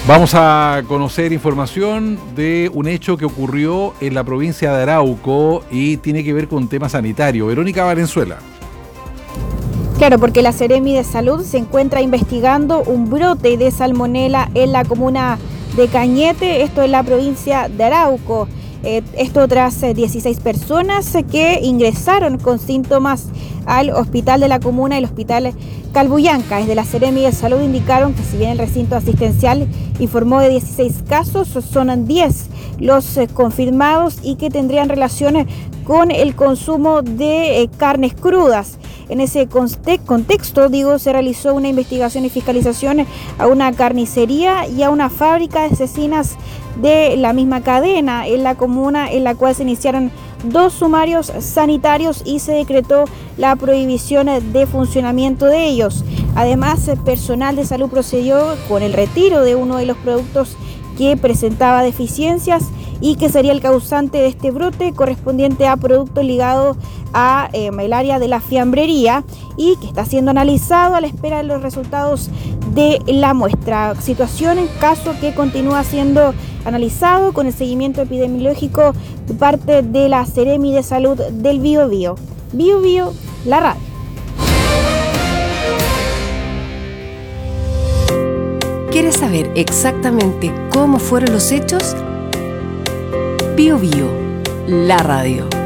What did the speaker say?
Vamos a conocer información de un hecho que ocurrió en la provincia de Arauco y tiene que ver con tema sanitario. Verónica Valenzuela. Claro, porque la Seremi de Salud se encuentra investigando un brote de salmonela en la comuna de Cañete, esto en la provincia de Arauco. Esto tras 16 personas que ingresaron con síntomas al hospital de la comuna, el hospital Calbuyanca. Desde la Seremi de Salud indicaron que si bien el recinto asistencial informó de 16 casos, son 10 los confirmados y que tendrían relaciones con el consumo de carnes crudas. En ese contexto, se realizó una investigación y fiscalización a una carnicería y a una fábrica de cecinas de la misma cadena en la comuna, en la cual se iniciaron 2 sumarios sanitarios y se decretó la prohibición de funcionamiento de ellos. Además, el personal de salud procedió con el retiro de uno de los productos que presentaba deficiencias y que sería el causante de este brote correspondiente a productos ligados a el área de la fiambrería y que está siendo analizado a la espera de los resultados de la muestra. Situación en caso que continúa siendo analizado con el seguimiento epidemiológico de parte de la Seremi de Salud del Biobío. Biobío, la radio. ¿Quieres saber exactamente cómo fueron los hechos? Biobío, la radio.